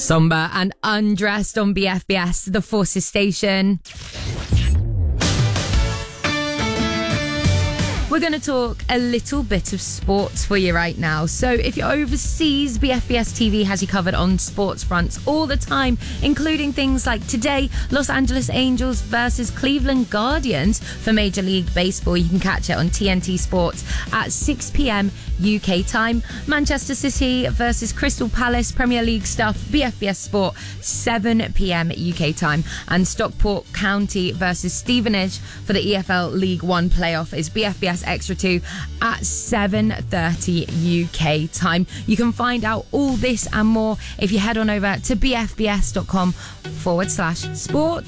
Somber and Undressed on BFBS, the Forces station. We're going to talk a little bit of sports for you right now. So if you're overseas, BFBS TV has you covered on sports fronts all the time, including things like today, Los Angeles Angels versus Cleveland Guardians for Major League Baseball. You can catch it on TNT Sports at 6 p.m. UK time. Manchester City versus Crystal Palace, Premier League stuff, BFBS Sport, 7 p.m. UK time. And Stockport County versus Stevenage for the EFL League One playoff is BFBS Extra 2 at 7:30 UK time. You can find out all this and more if you head on over to bfbs.com/sport.